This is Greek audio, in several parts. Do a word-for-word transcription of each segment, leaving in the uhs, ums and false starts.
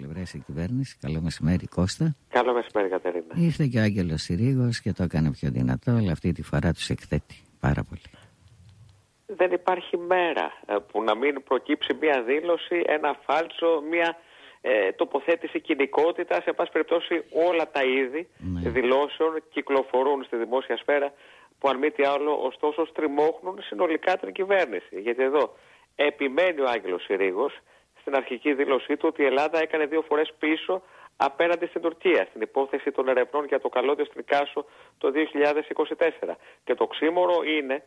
πλευρές η κυβέρνηση. Καλό μεσημέρι, Κώστα. Καλό μεσημέρι, Κατερίνα. Ήρθε και ο Άγγελος Συρίγος και το έκανε πιο δυνατό, αλλά αυτή τη φορά τους εκθέτει πάρα πολύ. Δεν υπάρχει μέρα που να μην προκύψει μια δήλωση, ένα φάλτσο, μια ε, τοποθέτηση κοινικότητα. Σε πάση περιπτώσει, όλα τα είδη ναι. δηλώσεων κυκλοφορούν στη δημόσια σφαίρα, που αν μη τι άλλο, ωστόσο, στριμώχνουν συνολικά την κυβέρνηση. Γιατί εδώ επιμένει ο Άγγελος Συρίγος στην αρχική δήλωσή του ότι η Ελλάδα έκανε δύο φορές πίσω απέναντι στην Τουρκία, στην υπόθεση των ερευνών για το καλώδιο στην Κάσο το δύο χιλιάδες είκοσι τέσσερα. Και το ξύμορο είναι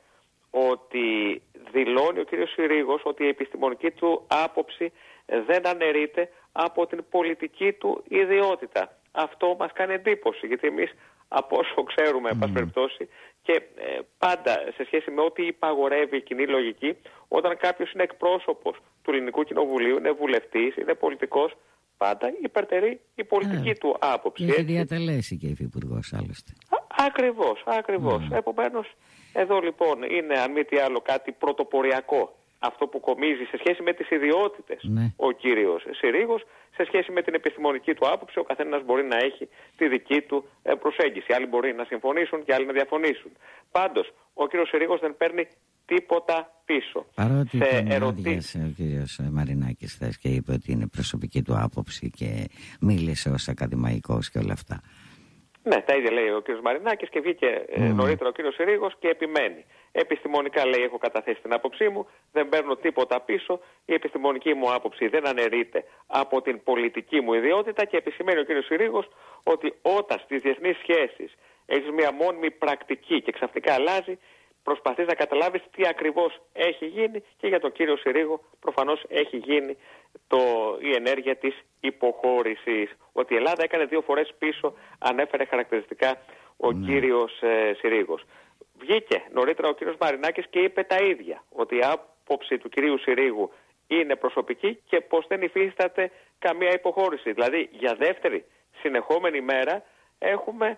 ότι δηλώνει ο κ. Συρίγος ότι η επιστημονική του άποψη δεν αναιρείται από την πολιτική του ιδιότητα. Αυτό μας κάνει εντύπωση, γιατί εμείς από όσο ξέρουμε, εν πάση περιπτώσει, και ε, πάντα σε σχέση με ό,τι υπαγορεύει η κοινή λογική, όταν κάποιος είναι εκπρόσωπος του Ελληνικού Κοινοβουλίου, είναι βουλευτής, είναι πολιτικός, πάντα υπερτερεί η πολιτική yeah. του άποψη. Και έχει διατελέσει και υφυπουργός άλλωστε. Α, ακριβώς, ακριβώς. Mm. Επομένως, εδώ λοιπόν είναι αν μη τι άλλο κάτι πρωτοποριακό. Αυτό που κομίζει σε σχέση με τις ιδιότητες ναι. ο κύριος Συρίγος, σε σχέση με την επιστημονική του άποψη, ο καθένας μπορεί να έχει τη δική του προσέγγιση. Άλλοι μπορεί να συμφωνήσουν και άλλοι να διαφωνήσουν. Πάντως, ο κύριος Συρίγος δεν παίρνει τίποτα πίσω. Παρότι σε τον ερωτήσεις... ο κύριος Μαρινάκης θες και είπε ότι είναι προσωπική του άποψη και μίλησε ως ακαδημαϊκός και όλα αυτά. Ναι, τα ίδια λέει ο κ. Μαρινάκης και βγήκε mm. νωρίτερα ο κ. Συρίγος και επιμένει. Επιστημονικά λέει: έχω καταθέσει την άποψή μου, δεν παίρνω τίποτα πίσω. Η επιστημονική μου άποψη δεν αναιρείται από την πολιτική μου ιδιότητα. Και επισημαίνει ο κ. Συρίγος ότι όταν στις διεθνείς σχέσεις έχεις μια μόνιμη πρακτική και ξαφνικά αλλάζει, προσπαθείς να καταλάβεις τι ακριβώς έχει γίνει, και για τον κύριο Συρίγο προφανώς έχει γίνει το, η ενέργεια της υποχώρησης. Ότι η Ελλάδα έκανε δύο φορές πίσω, ανέφερε χαρακτηριστικά ο ναι. κύριος ε, Συρίγος. Βγήκε νωρίτερα ο κύριος Μαρινάκης και είπε τα ίδια, ότι η άποψη του κυρίου Συρίγου είναι προσωπική και πως δεν υφίσταται καμία υποχώρηση. Δηλαδή για δεύτερη συνεχόμενη μέρα έχουμε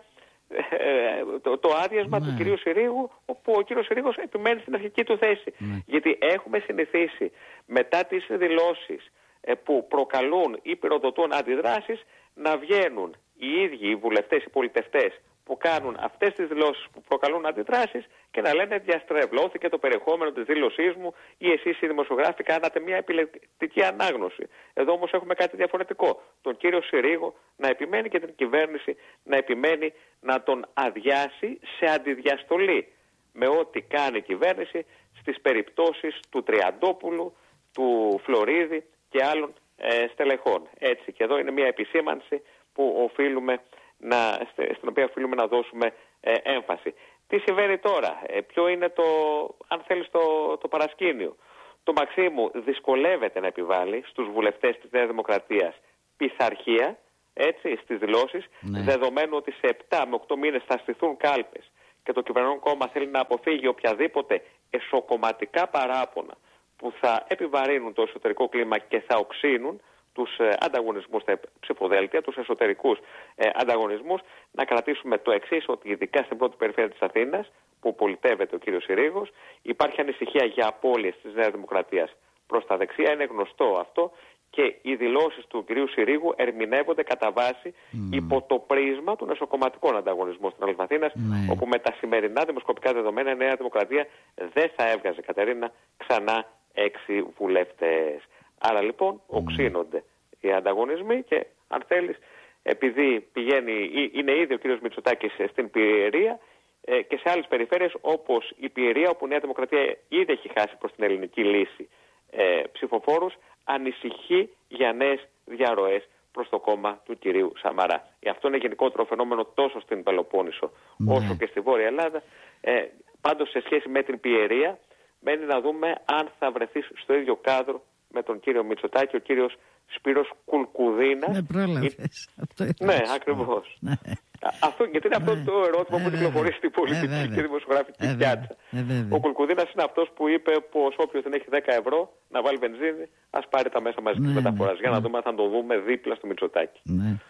το, το άδειασμα ναι. του κυρίου Συρίγου, όπου ο κύριος Συρίγος επιμένει στην αρχική του θέση. Ναι. Γιατί έχουμε συνηθίσει μετά τις δηλώσεις ε, που προκαλούν ή πυροδοτούν αντιδράσεις να βγαίνουν οι ίδιοι οι βουλευτές, οι πολιτευτές που κάνουν αυτές τις δηλώσεις που προκαλούν αντιδράσεις και να λένε διαστρεβλώθηκε το περιεχόμενο της δήλωσής μου ή εσείς οι δημοσιογράφοι κάνατε μια επιλεκτική ανάγνωση. Εδώ όμως έχουμε κάτι διαφορετικό. Τον κύριο Συρίγο να επιμένει και την κυβέρνηση να επιμένει να τον αδειάσει σε αντιδιαστολή με ό,τι κάνει η κυβέρνηση στις περιπτώσεις του Τριαντόπουλου, του Φλωρίδη και άλλων ε, στελεχών. Έτσι, και εδώ είναι μια επισήμανση που οφείλουμε να, στην οποία οφείλουμε να δώσουμε ε, έμφαση. Τι συμβαίνει τώρα, ε, ποιο είναι το, αν θέλεις, το, το παρασκήνιο. Το Μαξίμου δυσκολεύεται να επιβάλλει στους βουλευτές της Νέας Δημοκρατίας πειθαρχία, έτσι, στις δηλώσεις, ναι. δεδομένου ότι σε επτά με οκτώ μήνες θα στηθούν κάλπες και το κυβερνών κόμμα θέλει να αποφύγει οποιαδήποτε εσωκομματικά παράπονα που θα επιβαρύνουν το εσωτερικό κλίμα και θα οξύνουν τους ε, ανταγωνισμούς στα ψηφοδέλτια, τους εσωτερικούς ε, ανταγωνισμούς. Να κρατήσουμε το εξής, ότι ειδικά στην πρώτη περιφέρεια της Αθήνας, που πολιτεύεται ο κύριος Συρίγος, υπάρχει ανησυχία για απώλειες της Νέας Δημοκρατίας προς τα δεξιά. Είναι γνωστό αυτό και οι δηλώσεις του κυρίου Συρίγου ερμηνεύονται κατά βάση mm. υπό το πρίσμα των εσωκομματικών ανταγωνισμών στην Ελλάδα Αθήνας, mm. όπου με τα σημερινά δημοσκοπικά δεδομένα η Νέα Δημοκρατία δεν θα έβγαζε, Κατερίνα, ξανά έξι βουλευτές. Άρα λοιπόν οξύνονται mm. οι ανταγωνισμοί και αν θέλεις, επειδή πηγαίνει, είναι ήδη ο κύριος Μητσοτάκης στην Πιερία ε, και σε άλλες περιφέρειες όπως η Πιερία, όπου η Νέα Δημοκρατία ήδη έχει χάσει προς την ελληνική λύση ε, ψηφοφόρους, ανησυχεί για νέες διαρροές προς το κόμμα του κυρίου Σαμαρά. Γι' αυτό είναι γενικότερο φαινόμενο τόσο στην Πελοπόννησο mm. όσο και στη Βόρεια Ελλάδα. Ε, πάντως σε σχέση με την Πιερία μένει να δούμε αν θα βρεθεί στο ίδιο κάδρο με τον κύριο Μητσοτάκη, ο κύριος Σπύρος Κουλκουδίνα. Ναι, πρόλαβες. Ναι, ακριβώς. Ναι. Αυτό, γιατί είναι αυτό ναι. το ερώτημα ναι, που κυκλοφορεί στην πολιτική ναι, και δημοσιογραφική ναι, πιάτσα. Ναι, ο Κουλκουδίνας είναι αυτός που είπε πως όποιος δεν έχει δέκα ευρώ να βάλει βενζίνη, ας πάρει τα μέσα μαζικής ναι, μεταφοράς. Ναι, για να ναι. δούμε αν θα το δούμε δίπλα στο Μητσοτάκη. Ναι.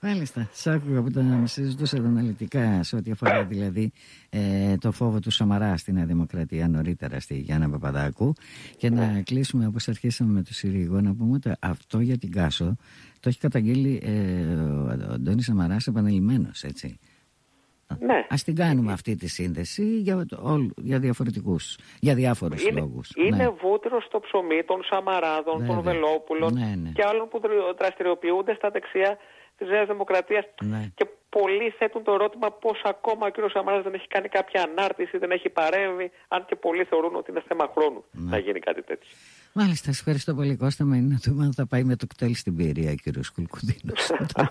Μάλιστα, σ' άκουγα που τα συζητούσατε αναλυτικά σε ό,τι αφορά δηλαδή ε, το φόβο του Σαμαρά στη Νέα Δημοκρατία νωρίτερα στη Γιάννα Παπαδάκου. Και να κλείσουμε όπως αρχίσαμε με το Συρίγο, να πούμε ότι αυτό για την Κάσο το έχει καταγγείλει ε, ο Αντώνης Σαμαράς επανειλημμένος, έτσι. Ναι. Ας την κάνουμε αυτή τη σύνδεση για, το, για διαφορετικούς, για διάφορους είναι, λόγους. Είναι ναι. βούτυρο στο ψωμί των Σαμαράδων, Βέβαια. των Βελόπουλων ναι, ναι. και άλλων που δραστηριοποιούνται στα δεξιά της Νέας Δημοκρατίας. Ναι. Και πολλοί θέτουν το ερώτημα πώς ακόμα ο κ. Σαμαράς δεν έχει κάνει κάποια ανάρτηση, δεν έχει παρέμβει, αν και πολλοί θεωρούν ότι είναι θέμα χρόνου ναι. να γίνει κάτι τέτοιο. Μάλιστα, σας ευχαριστώ πολύ, Κώστα. Μένει να δούμε αν θα πάει με το κτέλ στην Πυρία, κύριος Κουλκουδίνος.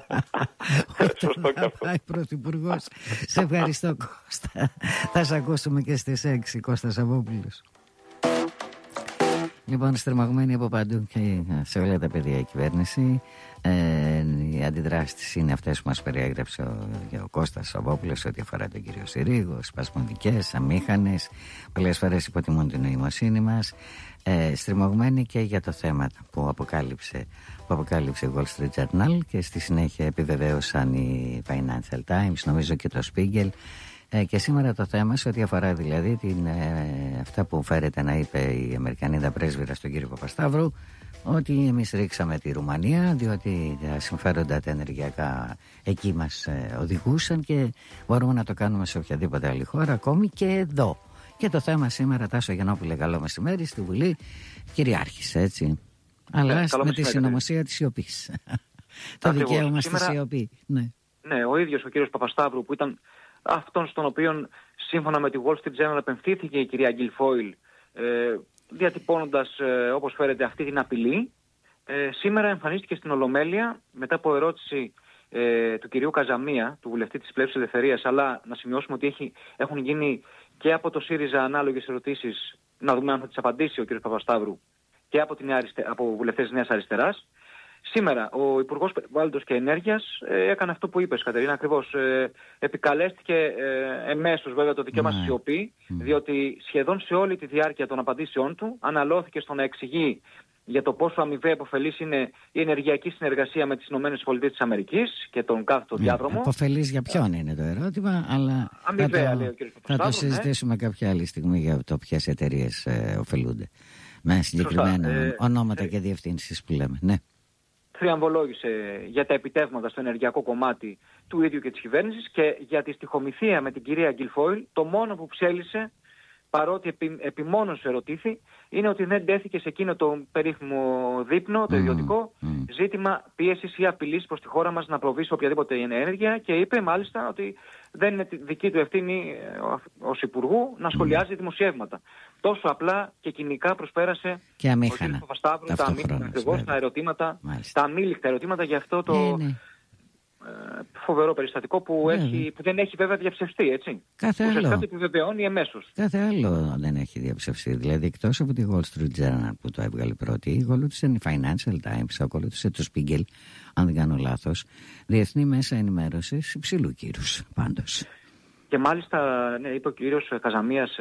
Σωστό και αυτό. Πάει πρωθυπουργός. Σε ευχαριστώ, Κώστα. Θα σε ακούσουμε και στις έξι, Κώστας Σαββόπουλος. Λοιπόν, στριμωγμένη από παντού και σε όλα τα πεδία η κυβέρνηση. Ε, οι αντιδράσεις της είναι αυτές που μας περιέγραψε ο, ο Κώστας Σαββόπουλος ό,τι αφορά τον κύριο Συρίγο, σπασμωδικές, αμήχανες, πολλές φορές υποτιμούν την νοημοσύνη μας. Ε, στριμωγμένη και για το θέμα που αποκάλυψε, που αποκάλυψε η Wall Street Journal και στη συνέχεια επιβεβαίωσαν οι Financial Times, νομίζω και το Spiegel. Ε, και σήμερα το θέμα σε ό,τι αφορά δηλαδή την, ε, αυτά που φέρεται να είπε η Αμερικανίδα πρέσβυρα στον κύριο Παπασταύρου, ότι εμείς ρίξαμε τη Ρουμανία διότι τα συμφέροντα τα ενεργειακά εκεί μας ε, οδηγούσαν και μπορούμε να το κάνουμε σε οποιαδήποτε άλλη χώρα, ακόμη και εδώ. Και το θέμα σήμερα, Τάσο Γιαννόπουλε, καλό μεσημέρι, στη Βουλή κυριάρχησε, έτσι. Αλλά ναι, με τη συνωμοσία της σιωπής. Το δικαίωμα στη σιωπή. Ναι. ναι, ο ίδιος ο κύριος Παπασταύρου που ήταν αυτόν στον οποίο σύμφωνα με τη Wall Street Journal απευθύνθηκε η κυρία Γκιλφόιλ ε, διατυπώνοντας ε, όπως φέρεται αυτή την απειλή, ε, σήμερα εμφανίστηκε στην Ολομέλεια μετά από ερώτηση ε, του κυρίου Καζαμία, του βουλευτή της Πλεύσης Ελευθερίας, αλλά να σημειώσουμε ότι έχει, έχουν γίνει και από το ΣΥΡΙΖΑ ανάλογες ερωτήσεις, να δούμε αν θα τις απαντήσει ο κύριος Παπασταύρου, και από, την αριστε... από βουλευτές της Νέας Αριστεράς. Σήμερα ο Υπουργός Περιβάλλοντος και Ενέργειας ε, έκανε αυτό που είπες, Κατερίνα, ακριβώς. Ε, επικαλέστηκε ε, εμέσως βέβαια το δικαίωμα στη σιωπή, mm. διότι σχεδόν σε όλη τη διάρκεια των απαντήσεών του αναλώθηκε στο να εξηγεί για το πόσο αμοιβαία υποφελής είναι η ενεργειακή συνεργασία με τις ΗΠΑ και τον κάθετο διάδρομο. Υποφελής για ποιον είναι το ερώτημα, αλλά αμοιβαία, θα, το, λέει ο κ. θα το συζητήσουμε ναι. κάποια άλλη στιγμή για το ποιες εταιρείες ε, ωφελούνται. Με συγκεκριμένα ε, ονόματα ε, και διευθύνσεις που λέμε. Ναι. Θριαμβολόγησε για τα επιτεύγματα στο ενεργειακό κομμάτι του ίδιου και της κυβέρνησης και για τη στιχομυθία με την κυρία Γκιλφόιλ, το μόνο που ψέλισε, παρότι επι, επιμόνως ερωτήθη, είναι ότι δεν τέθηκε σε εκείνο το περίφημο δείπνο, το ιδιωτικό, mm, mm. ζήτημα πίεσης ή απειλής προς τη χώρα μας να προβεί σε οποιαδήποτε ενέργεια, και είπε μάλιστα ότι δεν είναι δική του ευθύνη ως Υπουργού να σχολιάζει mm. δημοσιεύματα. Τόσο απλά και κοινικά προσπέρασε και αμήχανα. ο κ. Παπασταύρου τα αμήχανα ακριβώς τα ερωτήματα, Μάλιστα. τα αμήλικτα ερωτήματα για αυτό το ε, ναι. φοβερό περιστατικό που, έχει, που δεν έχει βέβαια διαψευστεί, έτσι. Κάθε που άλλο. το επιβεβαιώνει εμέσως. Κάθε άλλο δεν έχει διαψευστεί. Δηλαδή, εκτός από τη Wall Street Journal που το έβγαλε πρώτη, ακολούθησαν οι Financial Times, ακολούθησε το Spiegel, αν δεν κάνω λάθος, διεθνή μέσα ενημέρωσης υψηλού κύρους πάντως. Και μάλιστα, ναι, είπε ο κύριος Καζαμίας